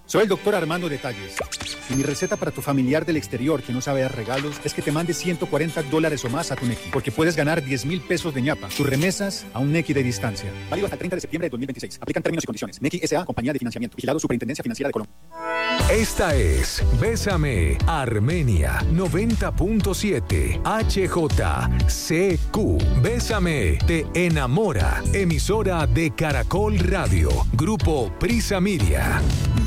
Soy el doctor Armando Detalles. Y mi receta para tu familiar del exterior que no sabe dar regalos es que te mande $140 o más a tu Nequi, porque puedes ganar 10,000 pesos de ñapa. Tus remesas a un Nequi de distancia. Válido hasta el 30 de septiembre de 2026. Aplican términos y condiciones. Nequi S.A. Compañía de Financiamiento. Vigilado Superintendencia Financiera de Colombia. Esta es Bésame Armenia 90.7 HJCQ. Bésame te enamora. Emisora de Caracol Radio. Grupo Prisa Media.